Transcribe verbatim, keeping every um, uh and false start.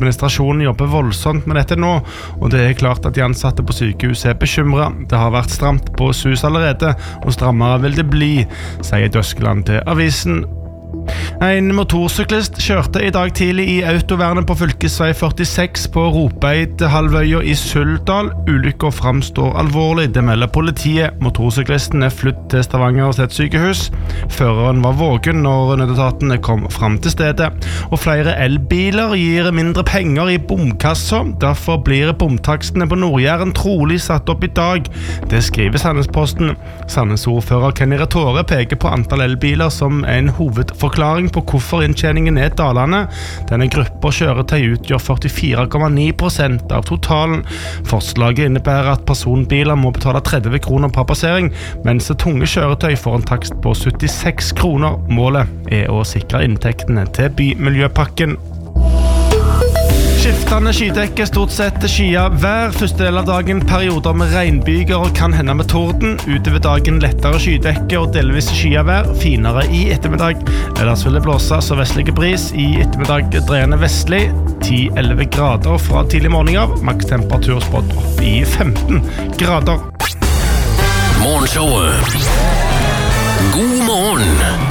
administrasjonen jobber voldsomt med dette nå, og det er klart at de ansatte på sykehus er bekymret. Det har vært stramt på S U S allerede, og strammere vil det bli, sier Døskeland til avisen. En motorsyklist kjørte i dag tidlig i autovernet på fylkesvei førtiseks på Ropeid-halvøya i Suldal. Ulykken framstår alvorlig, det melder politiet. Motorsyklisten er flyttet til Stavanger sitt sykehus. Føreren var våken når nødetatene kom fram til stedet. Og flere elbiler gir mindre penger i bomkassa. Derfor blir bomtakstene på Nord-Jæren trolig satt opp i dag. Det skriver Sandnesposten. Sandnes-ordfører Kenny Retore peker på antall elbiler som en hovedforklaring på hvorfor inntjeningen er dalende. Denne gruppa kjøretøy utgjør førtifire komma ni prosent av totalen. Forslaget innebærer at personbiler må betale tretti kroner per passering, mens tunge kjøretøy får en takst på syttiseks kroner. Målet er å sikre inntektene til bymiljøpakken. Skiftende skydekke, stort sett skya hver første del av dagen, perioder med regnbyger og kan hende med torden. Utover dagen lettere skydekke og delvis skya vær, finere i ettermiddag. Ellers vil det blåse så vestlige bris, i ettermiddag dreiende vestlig, ti til elleve grader fra tidlig morgen av, maks temperatur spådd opp i femten grader. Morgenshowet. God morgen.